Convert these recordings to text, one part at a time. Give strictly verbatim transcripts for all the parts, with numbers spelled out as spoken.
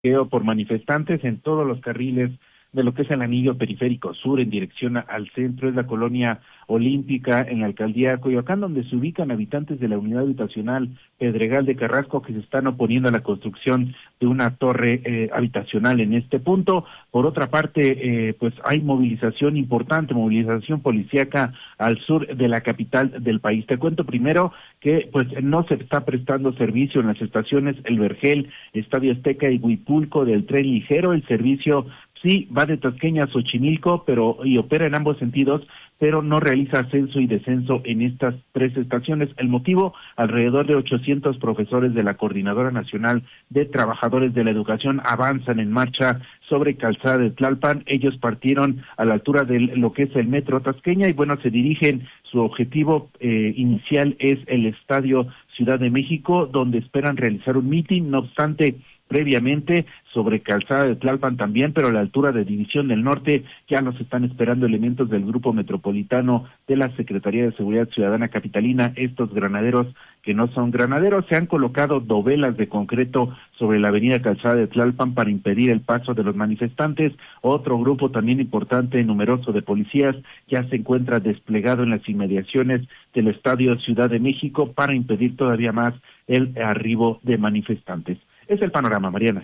por manifestantes en todos los carriles de lo que es el anillo periférico sur en dirección al centro. Es la colonia Olímpica en la alcaldía de Coyoacán, donde se ubican habitantes de la unidad habitacional Pedregal de Carrasco que se están oponiendo a la construcción de una torre eh, habitacional en este punto. Por otra parte, eh, pues hay movilización importante, movilización policíaca al sur de la capital del país. Te cuento primero que pues no se está prestando servicio en las estaciones El Vergel, Estadio Azteca y Huipulco del tren ligero. El servicio sí va de Tasqueña a Xochimilco, pero y opera en ambos sentidos, pero no realiza ascenso y descenso en estas tres estaciones. El motivo, alrededor de ochocientos profesores de la Coordinadora Nacional de Trabajadores de la Educación avanzan en marcha sobre Calzada de Tlalpan. Ellos partieron a la altura de lo que es el Metro Tasqueña y bueno, se dirigen, su objetivo eh, inicial es el Estadio Ciudad de México, donde esperan realizar un mitin. No obstante, previamente sobre Calzada de Tlalpan también, pero a la altura de División del Norte ya nos están esperando elementos del Grupo Metropolitano de la Secretaría de Seguridad Ciudadana Capitalina. Estos granaderos que no son granaderos se han colocado dovelas de concreto sobre la avenida Calzada de Tlalpan para impedir el paso de los manifestantes. Otro grupo también importante, numeroso, de policías ya se encuentra desplegado en las inmediaciones del Estadio Ciudad de México para impedir todavía más el arribo de manifestantes. Es el panorama, Mariana.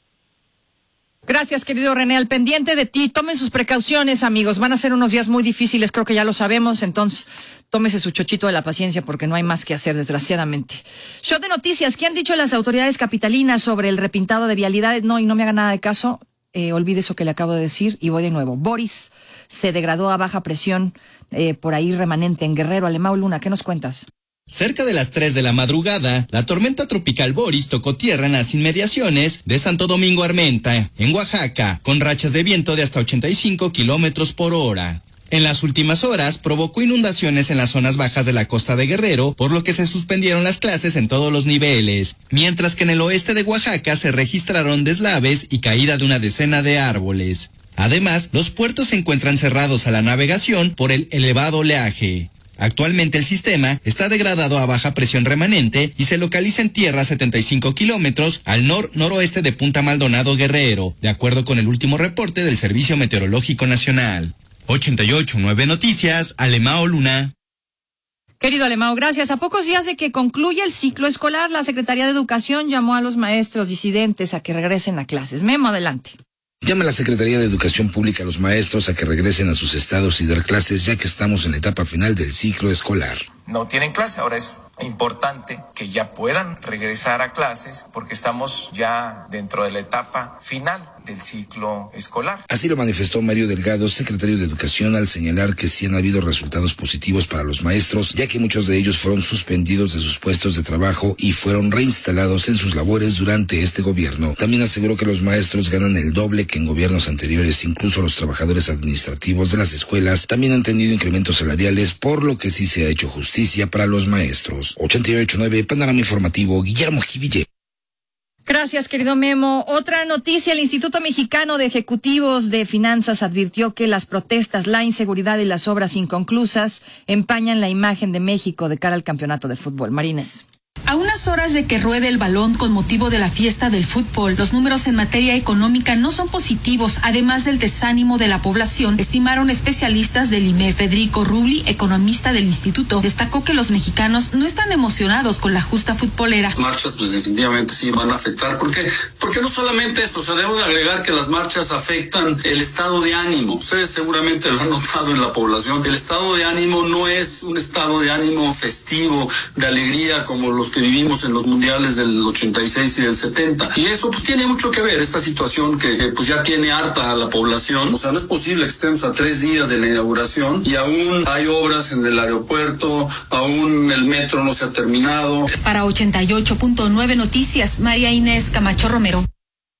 Gracias, querido René. Al pendiente de ti, tomen sus precauciones, amigos. Van a ser unos días muy difíciles, creo que ya lo sabemos, entonces tómese su chochito de la paciencia porque no hay más que hacer, desgraciadamente. Show de noticias. ¿Qué han dicho las autoridades capitalinas sobre el repintado de vialidades? No, y no me haga nada de caso. Eh, olvide eso que le acabo de decir y voy de nuevo. Boris se degradó a baja presión eh, por ahí remanente en Guerrero. Alemão Luna, ¿qué nos cuentas? Cerca de las tres de la madrugada, la tormenta tropical Boris tocó tierra en las inmediaciones de Santo Domingo Armenta, en Oaxaca, con rachas de viento de hasta ochenta y cinco kilómetros por hora. En las últimas horas, provocó inundaciones en las zonas bajas de la costa de Guerrero, por lo que se suspendieron las clases en todos los niveles, mientras que en el oeste de Oaxaca se registraron deslaves y caída de una decena de árboles. Además, los puertos se encuentran cerrados a la navegación por el elevado oleaje. Actualmente el sistema está degradado a baja presión remanente y se localiza en tierra a setenta y cinco kilómetros al nor-noroeste de Punta Maldonado, Guerrero, de acuerdo con el último reporte del Servicio Meteorológico Nacional. ochenta y ocho punto nueve Noticias, Alemão Luna. Querido Alemão, gracias. A pocos días de que concluya el ciclo escolar, la Secretaría de Educación llamó a los maestros disidentes a que regresen a clases. Memo, adelante. Llama a la Secretaría de Educación Pública a los maestros a que regresen a sus estados y dar clases, ya que estamos en la etapa final del ciclo escolar. No tienen clase, ahora es importante que ya puedan regresar a clases porque estamos ya dentro de la etapa final del ciclo escolar. Así lo manifestó Mario Delgado, secretario de Educación, al señalar que sí han habido resultados positivos para los maestros, ya que muchos de ellos fueron suspendidos de sus puestos de trabajo y fueron reinstalados en sus labores durante este gobierno. También aseguró que los maestros ganan el doble que en gobiernos anteriores. Incluso los trabajadores administrativos de las escuelas también han tenido incrementos salariales, por lo que sí se ha hecho justicia para los maestros. ochenta y ocho punto nueve, Panorama Informativo, Guillermo Jiville. Gracias, querido Memo. Otra noticia, el Instituto Mexicano de Ejecutivos de Finanzas advirtió que las protestas, la inseguridad y las obras inconclusas empañan la imagen de México de cara al campeonato de fútbol. Marines. A unas horas de que ruede el balón con motivo de la fiesta del fútbol, los números en materia económica no son positivos, además del desánimo de la población, estimaron especialistas del I M E F. Federico Rubli, economista del instituto, destacó que los mexicanos no están emocionados con la justa futbolera. Las marchas pues definitivamente sí van a afectar, ¿por qué? Porque no solamente esto, o sea, debo de agregar que las marchas afectan el estado de ánimo. Ustedes seguramente lo han notado en la población, el estado de ánimo no es un estado de ánimo festivo, de alegría como los que vivimos en los mundiales del ochenta y seis y del setenta. Y eso pues tiene mucho que ver, esta situación que pues ya tiene harta a la población. O sea, no es posible que estemos a tres días de la inauguración y aún hay obras en el aeropuerto, aún el metro no se ha terminado. Para ochenta y ocho punto nueve Noticias, María Inés Camacho Romero.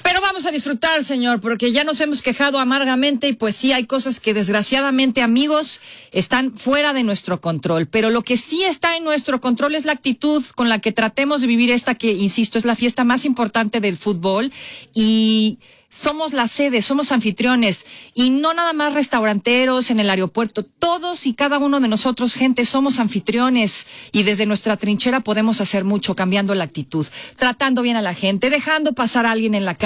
Pero vamos a disfrutar, señor, porque ya nos hemos quejado amargamente y pues sí, hay cosas que desgraciadamente, amigos, están fuera de nuestro control. Pero lo que sí está en nuestro control es la actitud con la que tratemos de vivir esta que, insisto, es la fiesta más importante del fútbol y somos la sede, somos anfitriones y no nada más restauranteros en el aeropuerto. Todos y cada uno de nosotros, gente, somos anfitriones y desde nuestra trinchera podemos hacer mucho cambiando la actitud, tratando bien a la gente, dejando pasar a alguien en la calle.